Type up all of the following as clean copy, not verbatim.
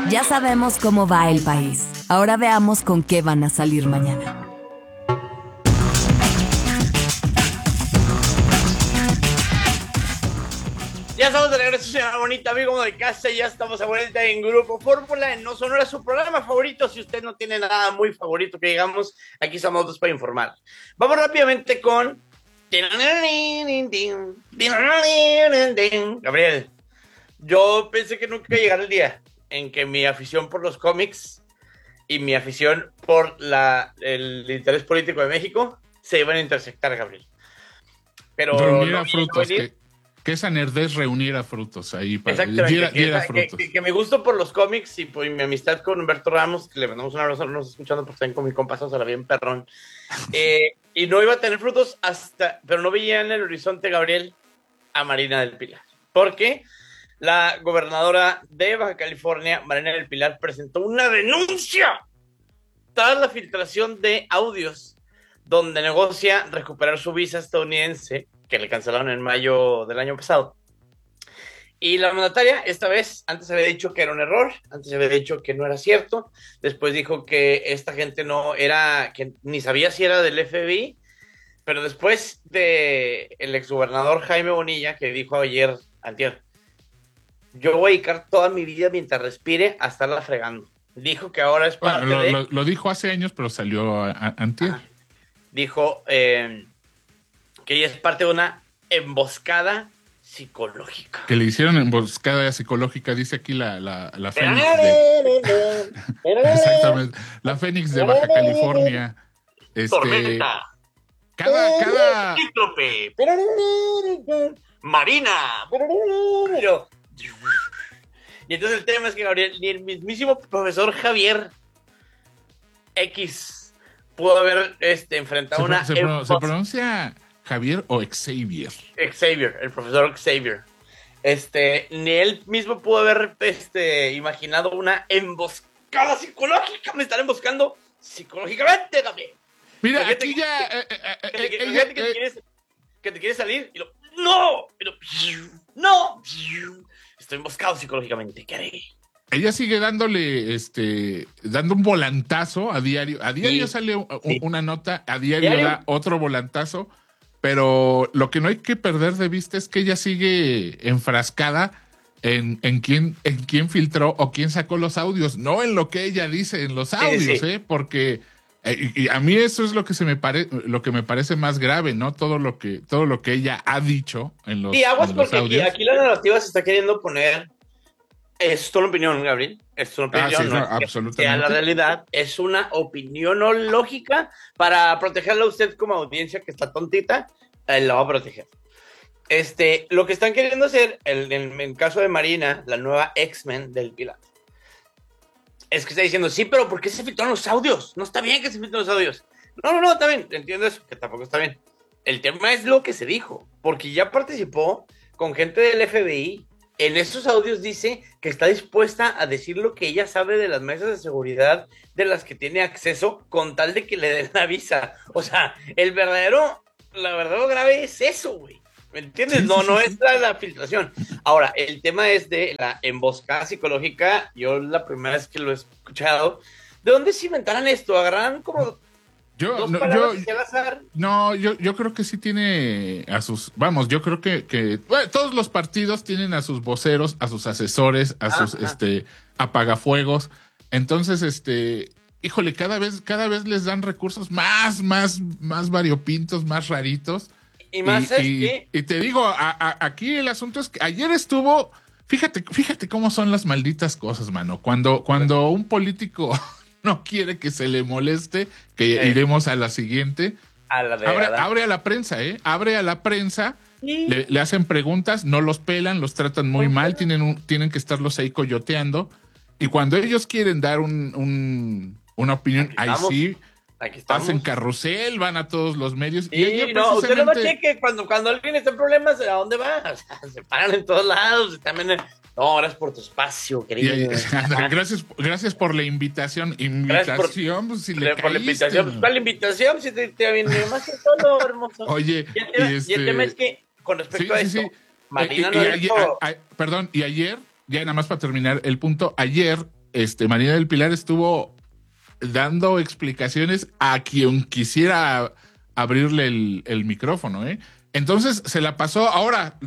Ya sabemos cómo va el país. Ahora veamos con qué van a salir mañana. Ya estamos de regreso, señora bonita, amigo de casa. Ya estamos a vuelta en Grupo Fórmula, en No Sonora, su programa favorito. Si usted no tiene nada muy favorito que digamos, aquí estamos dos para informar. Vamos rápidamente con... Gabriel, yo pensé que nunca llegara el día en que mi afición por los cómics y mi afición por el interés político de México se iban a intersectar, Gabriel. Pero reuniera frutos, que esa nerdez reuniera frutos ahí. Diera frutos. Que mi gusto por los cómics y por mi amistad con Humberto Ramos, que le mandamos un abrazo, nos escuchando porque están con mi compa Sosa, bien perrón. Y no iba a tener frutos pero no veía en el horizonte, Gabriel, a Marina del Pilar. Porque la gobernadora de Baja California, Marina del Pilar, presentó una denuncia tras la filtración de audios donde negocia recuperar su visa estadounidense que le cancelaron en mayo del año pasado. Y la mandataria, esta vez, antes había dicho que era un error, antes había dicho que no era cierto, después dijo que esta gente no era, que ni sabía si era del FBI, pero después de el exgobernador Jaime Bonilla, que dijo antier, yo voy a dedicar toda mi vida mientras respire a estarla fregando. Dijo que ahora es parte lo dijo hace años, pero salió antier. Dijo que ella es parte de una emboscada psicológica. Que le hicieron emboscada psicológica, dice aquí la Fénix exactamente, la Fénix de Baja California. Tormenta. Cada Cíclope. Marina. Y entonces el tema es que Gabriel, ni el mismísimo profesor Javier X pudo haber enfrentado ¿Se pronuncia Javier o Xavier? Xavier, el profesor Xavier. Ni él mismo pudo haber imaginado una emboscada psicológica. Me están emboscando psicológicamente, Gabriel. Mira, aquí ya... que te quieres salir y ¡no! ¡No! Estoy emboscado psicológicamente, ¿qué haré? Ella sigue dándole, dando un volantazo a diario. A diario sale una nota, a diario da otro volantazo, pero lo que no hay que perder de vista es que ella sigue enfrascada en quién filtró o quién sacó los audios, no en lo que ella dice en los audios, sí. Porque y a mí eso es lo que lo que me parece más grave, ¿no? Todo lo que ella ha dicho en los, aguas en los porque audios. Aquí la narrativa se está queriendo poner. Es una opinión, Gabriel. Es una opinión. Sí, no, absolutamente. Que la realidad es una opinión no lógica para protegerla a usted como audiencia que está tontita. La va a proteger. Lo que están queriendo hacer, en el caso de Marina, la nueva X-Men del Pilar, es que está diciendo, sí, pero ¿por qué se filtraron los audios? No está bien que se filtren los audios. No, está bien. Entiendo eso, que tampoco está bien. El tema es lo que se dijo, porque ya participó con gente del FBI. En esos audios dice que está dispuesta a decir lo que ella sabe de las mesas de seguridad de las que tiene acceso con tal de que le den la visa. O sea, la verdadero grave es eso, güey. ¿Me entiendes? Sí, no es la filtración. Ahora, el tema es de la emboscada psicológica. Yo la primera vez que lo he escuchado, ¿de dónde se inventaran esto? ¿Agarraran como dos palabras al azar? Yo creo que sí tiene a sus... Vamos, yo creo que bueno, todos los partidos tienen a sus voceros, a sus asesores, a sus apagafuegos. Entonces, híjole, cada vez les dan recursos más variopintos, más raritos. Y más y te digo, aquí el asunto es que ayer estuvo... Fíjate cómo son las malditas cosas, mano. Cuando un político no quiere que se le moleste, que iremos a la siguiente. Abre a la prensa, Abre a la prensa, le hacen preguntas, no los pelan, los tratan muy mal, tienen que estarlos ahí coyoteando. Y cuando ellos quieren dar una opinión, ahí sí, hacen carrusel, van a todos los medios. Y no, usted no cheque cuando alguien está en problemas, ¿a dónde va? O sea, se paran en todos lados, también... No, gracias por tu espacio, querido. Gracias por la invitación. Pues, si le por la invitación. ¿Cuál invitación? Si te viene más que todo, hermoso. Oye, y el tema es que, con respecto a esto, Marina perdón, y ayer, ya nada más para terminar el punto, ayer Marina del Pilar estuvo dando explicaciones a quien quisiera abrirle el micrófono, ¿eh? Entonces se la pasó. Ahora,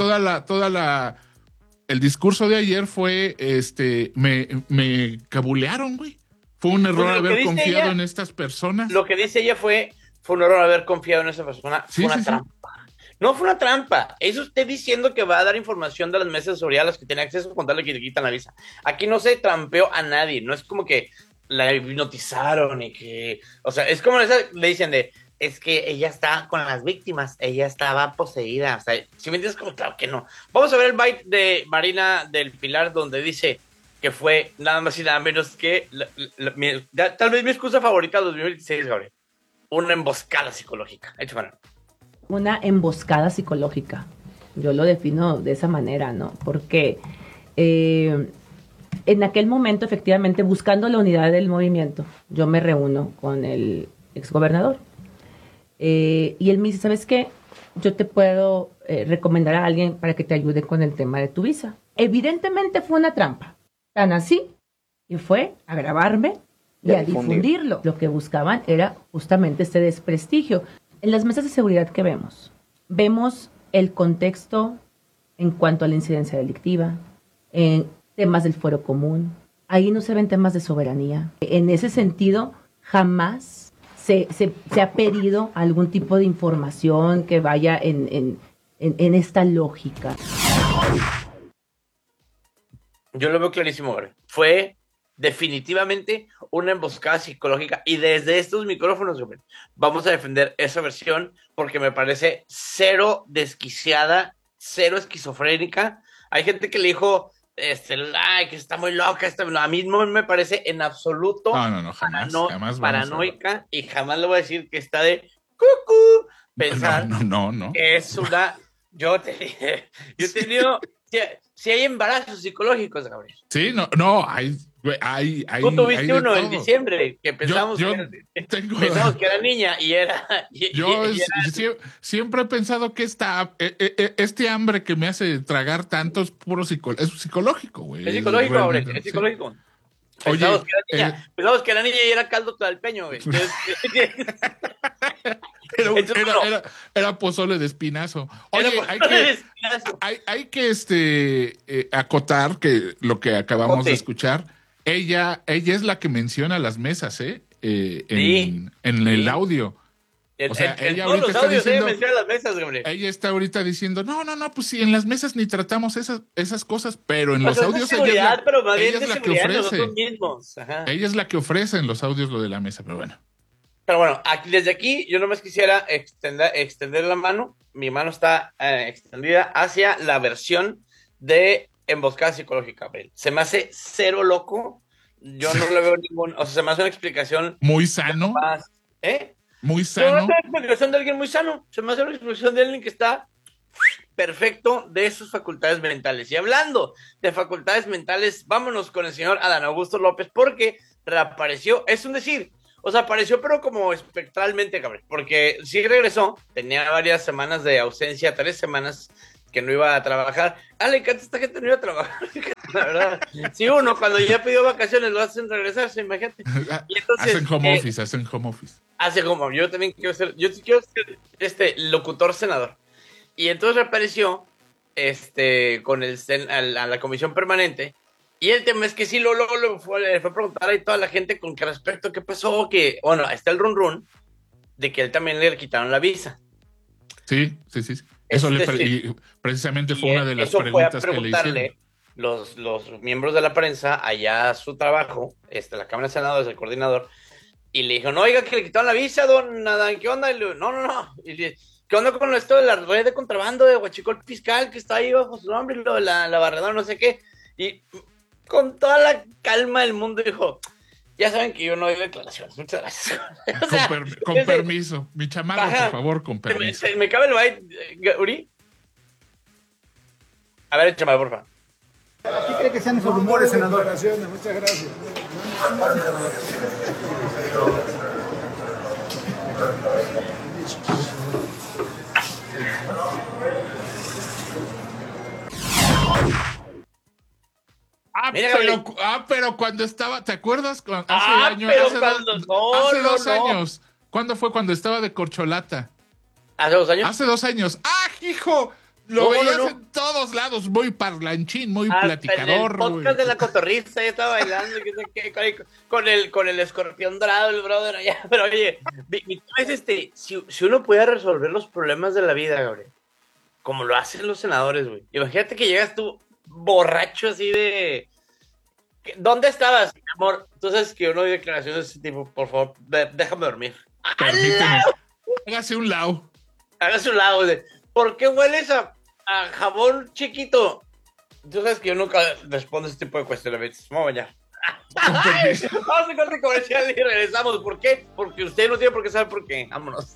el discurso de ayer fue, me cabulearon, güey. Fue un error haber confiado en estas personas. Lo que dice ella fue un error haber confiado en esa persona. Fue una trampa. No fue una trampa. Es usted diciendo que va a dar información de las mesas de seguridad a las que tiene acceso con tal de que le quitan la visa. Aquí no se trampeó a nadie. No es como que la hipnotizaron y que... O sea, es como le dicen es que ella está con las víctimas, ella estaba poseída. O sea, si me entiendes, como claro que no. Vamos a ver el byte de Marina del Pilar donde dice que fue nada más y nada menos que tal vez mi excusa favorita de 2016, Gabriel. Una emboscada psicológica. Hecho, bueno. Una emboscada psicológica. Yo lo defino de esa manera, ¿no? Porque en aquel momento, efectivamente, buscando la unidad del movimiento, yo me reúno con el exgobernador. Y él me dice, ¿sabes qué? Yo te puedo recomendar a alguien para que te ayude con el tema de tu visa. Evidentemente fue una trampa. Tan así, y fue a grabarme y a difundirlo. Lo que buscaban era justamente este desprestigio. En las mesas de seguridad que vemos el contexto en cuanto a la incidencia delictiva, en temas del fuero común. Ahí no se ven temas de soberanía. En ese sentido, jamás se ha pedido algún tipo de información que vaya en esta lógica. Yo lo veo clarísimo, Gabriel. Fue definitivamente una emboscada psicológica y desde estos micrófonos, Gabriel, vamos a defender esa versión porque me parece cero desquiciada, cero esquizofrénica. Hay gente que le dijo que está muy loca, a mí no me parece en absoluto jamás paranoica y jamás le voy a decir que está de cucú pensar no. Es una yo he tenido si hay embarazos psicológicos, Gabriel. Sí, hay tú tuviste uno en todo. diciembre que pensamos pensamos que era niña y era siempre he pensado que este hambre que me hace tragar tanto es puro psicológico, güey. Es psicológico, Gabriel, es psicológico. Pensamos que era niña y era caldo tlalpeño, güey. Era pozole de espinazo. Oye, hay que acotar que lo que acabamos de escuchar, ella es la que menciona las mesas, en el audio. O sea, ella ahorita está diciendo, las mesas, ella está ahorita diciendo, no, pues sí, en las mesas ni tratamos esas cosas, pero en los audios ella es la que ofrece. Ella es la que ofrece en los audios lo de la mesa, pero bueno. Pero bueno, desde aquí yo nomás quisiera extender la mano. Mi mano está extendida hacia la versión de emboscada psicológica, Gabriel. Se me hace cero loco. Yo no le veo ningún... O sea, se me hace una explicación... Muy sano. Muy sano. Se me hace una explicación de alguien muy sano. Se me hace una explicación de alguien que está perfecto de sus facultades mentales. Y hablando de facultades mentales, vámonos con el señor Adán Augusto López, porque reapareció, es un decir... O sea, apareció pero como espectralmente, cabrón, porque sí regresó, tenía varias semanas de ausencia, 3 semanas que no iba a trabajar. Le encanta esta gente no iba a trabajar, la verdad. Si uno cuando ya pidió vacaciones lo hacen regresarse, imagínate. Y entonces, hacen home office. Hace como, yo también quiero ser locutor senador. Y entonces reapareció con a la comisión permanente. Y el tema es que sí, luego le fue a preguntar a toda la gente con qué respecto, qué pasó, que, bueno, está el run de que él también le quitaron la visa. Sí. Eso precisamente fue una de las preguntas que le hicieron. Los miembros de la prensa allá a su trabajo, la Cámara de Senadores, el coordinador, y le dijeron, oiga, que le quitaron la visa, don Adán, ¿qué onda? Y le dijo, no. Y le, ¿qué onda con esto de la red de contrabando de Huachicol Fiscal que está ahí bajo su nombre, y lo de la barredora, no sé qué? Y con toda la calma del mundo dijo, ya saben que yo no doy declaraciones, muchas gracias. Con permiso, mi chamaco, por favor, con permiso. Me cabe el byte, Uri. A ver, échame, por favor. ¿Qué cree que sean esos rumores, senador? Muchas gracias. Pero cuando estaba, ¿te acuerdas? Hace hace 2 años. ¿Cuándo fue? Cuando estaba de corcholata. ¿Hace 2 años? Hace 2 años. ¡Ah, hijo! Lo veías en todos lados, muy parlanchín, muy platicador. En el podcast de la cotorrista, ya estaba bailando, con el escorpión dorado, el brother allá. Pero oye, si uno pudiera resolver los problemas de la vida, Gabriel, como lo hacen los senadores, güey. Imagínate que llegas tú borracho así de... ¿Dónde estabas, amor? Tú sabes que uno oye declaraciones de ese tipo, por favor, déjame dormir. Permíteme. Hágase un lado. Güey. ¿Por qué hueles a jabón chiquito? Tú sabes que yo nunca respondo ese tipo de cuestionamientos. Vamos allá. Vamos a corte comercial y regresamos. ¿Por qué? Porque usted no tiene por qué saber por qué. Vámonos.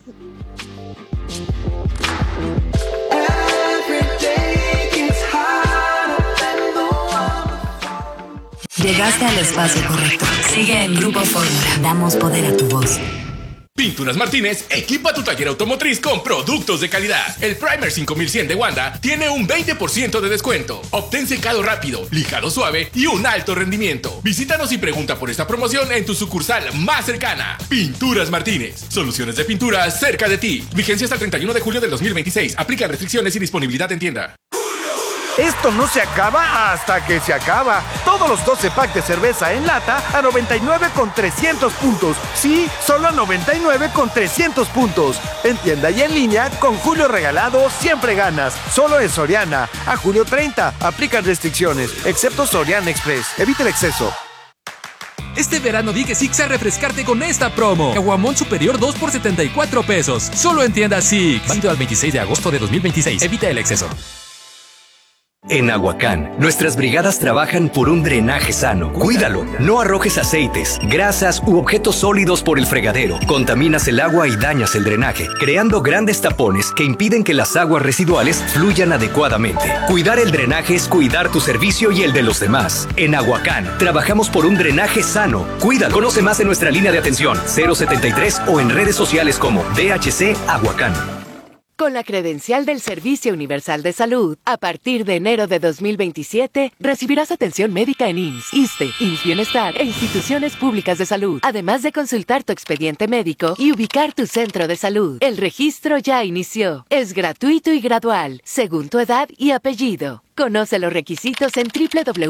Llegaste al espacio correcto. Sigue en Grupo Fórmula. Damos poder a tu voz. Pinturas Martínez equipa tu taller automotriz con productos de calidad. El Primer 5100 de Wanda tiene un 20% de descuento. Obtén secado rápido, lijado suave y un alto rendimiento. Visítanos y pregunta por esta promoción en tu sucursal más cercana. Pinturas Martínez. Soluciones de pintura cerca de ti. Vigencia hasta el 31 de julio del 2026. Aplica restricciones y disponibilidad en tienda. Esto no se acaba hasta que se acaba. Todos los 12 packs de cerveza en lata a 99 con 300 puntos. Sí, solo a 99 con 300 puntos. En tienda y en línea, con Julio Regalado siempre ganas. Solo en Soriana. A julio 30. Aplican restricciones, excepto Soriana Express. Evita el exceso. Este verano di que Six a refrescarte con esta promo. Caguamón superior 2 por 74 pesos. Solo en tienda Six. Válido al 26 de agosto de 2026. Evita el exceso. En Aguacán, nuestras brigadas trabajan por un drenaje sano. Cuídalo, no arrojes aceites, grasas u objetos sólidos por el fregadero. Contaminas el agua y dañas el drenaje, creando grandes tapones que impiden que las aguas residuales fluyan adecuadamente. Cuidar el drenaje es cuidar tu servicio y el de los demás. En Aguacán, trabajamos por un drenaje sano. Cuídalo. Conoce más en nuestra línea de atención 073 o en redes sociales como DHC Aguacán. Con la credencial del Servicio Universal de Salud, a partir de enero de 2027, recibirás atención médica en IMSS, ISSSTE, IMSS Bienestar e instituciones públicas de salud, además de consultar tu expediente médico y ubicar tu centro de salud. El registro ya inició. Es gratuito y gradual, según tu edad y apellido. Conoce los requisitos en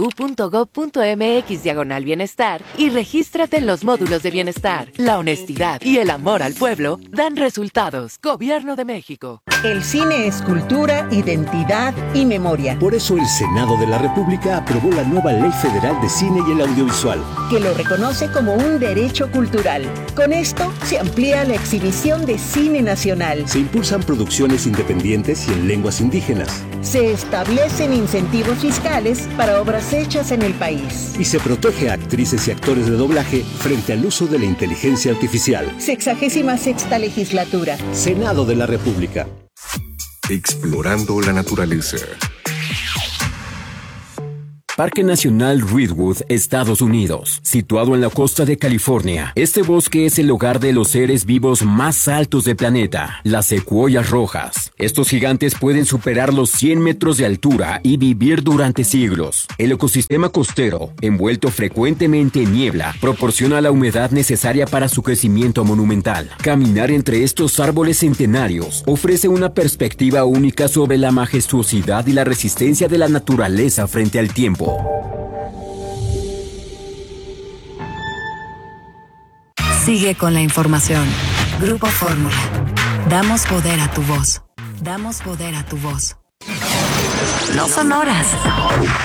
www.gov.mx/bienestar y regístrate en los módulos de bienestar. La honestidad y el amor al pueblo dan resultados. Gobierno de México. El cine es cultura, identidad y memoria. Por eso el Senado de la República aprobó la nueva Ley Federal de Cine y el Audiovisual, que lo reconoce como un derecho cultural. Con esto se amplía la exhibición de cine nacional. Se impulsan producciones independientes y en lenguas indígenas. Se establecen incentivos fiscales para obras hechas en el país. Y se protege a actrices y actores de doblaje frente al uso de la inteligencia artificial. 66ª legislatura. Senado de la República. Explorando la naturaleza. Parque Nacional Redwood, Estados Unidos, situado en la costa de California. Este bosque es el hogar de los seres vivos más altos del planeta, las secuoyas rojas. Estos gigantes pueden superar los 100 metros de altura y vivir durante siglos. El ecosistema costero, envuelto frecuentemente en niebla, proporciona la humedad necesaria para su crecimiento monumental. Caminar entre estos árboles centenarios ofrece una perspectiva única sobre la majestuosidad y la resistencia de la naturaleza frente al tiempo. Sigue con la información. Grupo Fórmula. Damos poder a tu voz. Damos poder a tu voz. No son horas.